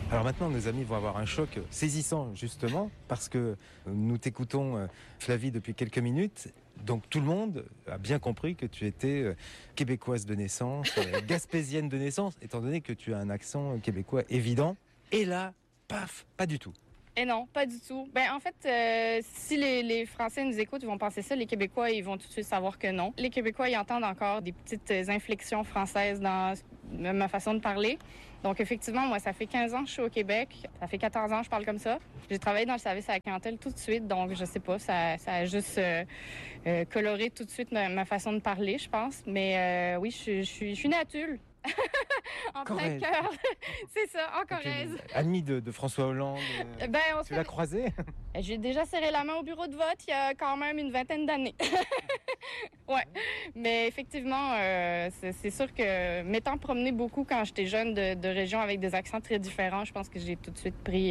Alors maintenant, nos amis vont avoir un choc saisissant, justement, parce que nous t'écoutons, Flavie, depuis quelques minutes. Donc tout le monde a bien compris que tu étais québécoise de naissance, gaspésienne de naissance, étant donné que tu as un accent québécois évident. Et là, paf, pas du tout. Et non, pas du tout. Ben en fait, si les Français nous écoutent, ils vont penser ça. Les Québécois, ils vont tout de suite savoir que non. Les Québécois, ils entendent encore des petites inflexions françaises dans ma façon de parler. Donc effectivement, moi, ça fait 15 ans que je suis au Québec. Ça fait 14 ans que je parle comme ça. J'ai travaillé dans le service à la clientèle tout de suite. Donc je sais pas, ça a juste coloré tout de suite ma façon de parler, je pense. Mais oui, je suis née à Tulle. En plein cœur. C'est ça, en Corrèze. Amie de François Hollande. Tu l'as croisé? J'ai déjà serré la main au bureau de vote il y a quand même une vingtaine d'années. Ouais. Mais effectivement, c'est sûr que m'étant promenée beaucoup quand j'étais jeune de régions avec des accents très différents, je pense que j'ai tout de suite pris...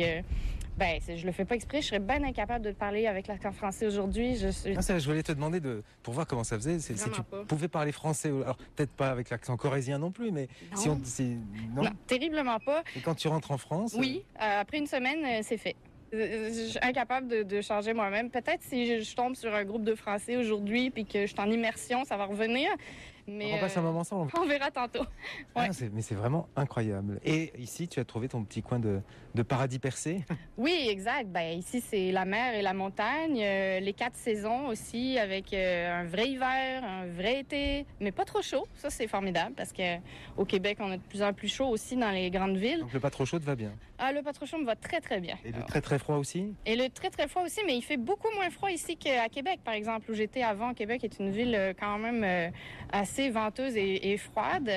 je le fais pas exprès, je serais bien incapable de parler avec l'accent français aujourd'hui. Je voulais te demander pour voir comment ça faisait. Si tu pouvais parler français, alors peut-être pas avec l'accent corrézien non plus, mais non. Non, terriblement pas. Et quand tu rentres en France? Oui, après une semaine, c'est fait. Je suis incapable de changer moi-même. Peut-être si je tombe sur un groupe de Français aujourd'hui puis que je suis en immersion, ça va revenir. Mais on passe un moment ensemble. On verra tantôt. Ouais. Mais c'est vraiment incroyable. Et ici, tu as trouvé ton petit coin de paradis percé? Oui, exact. Ici, c'est la mer et la montagne. Les 4 saisons aussi, avec un vrai hiver, un vrai été, mais pas trop chaud. Ça, c'est formidable parce qu'au Québec, on a de plus en plus chaud aussi dans les grandes villes. Donc le pas trop chaud te va bien? Ah, le pas trop chaud me va très, très bien. Et le très, très froid aussi? Et le très, très froid aussi, mais il fait beaucoup moins froid ici qu'à Québec, par exemple, où j'étais avant. Québec est une ville quand même assez venteuse et froide.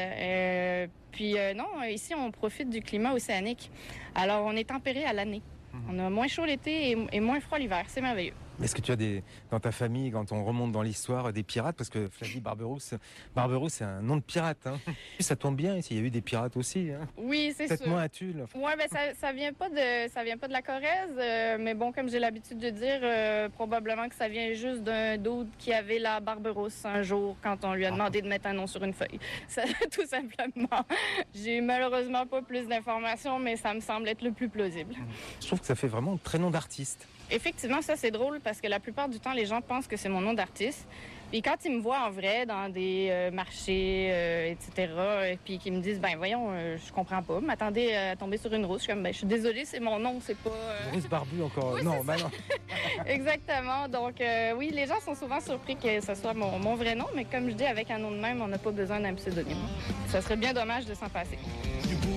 Puis non, ici, on profite du climat océanique. Alors, on est tempéré à l'année. On a moins chaud l'été et moins froid l'hiver. C'est merveilleux. Est-ce que tu as dans ta famille, quand on remonte dans l'histoire, des pirates? Parce que Flavie Barberousse, c'est un nom de pirate. Hein. Ça tombe bien, ici, il y a eu des pirates aussi. Hein. Oui, c'est sûr. Peut-être moins à Tulle. Oui, ça vient pas de la Corrèze. Mais bon, comme j'ai l'habitude de dire, probablement que ça vient juste d'un d'autre qui avait la Barberousse un jour quand on lui a demandé de mettre un nom sur une feuille. Ça, tout simplement. J'ai malheureusement pas plus d'informations, mais ça me semble être le plus plausible. Je trouve que ça fait vraiment un très nom d'artiste. Effectivement, ça c'est drôle parce que la plupart du temps, les gens pensent que c'est mon nom d'artiste. Puis quand ils me voient en vrai dans des marchés, etc., et puis qu'ils me disent, voyons, je comprends pas, m'attendez à tomber sur une rousse. Je suis comme, je suis désolée, c'est mon nom, c'est pas... Rousse barbue encore. Oui, non. Exactement. Donc oui, les gens sont souvent surpris que ce soit mon vrai nom, mais comme je dis, avec un nom de même, on n'a pas besoin d'un pseudonyme. Ça serait bien dommage de s'en passer.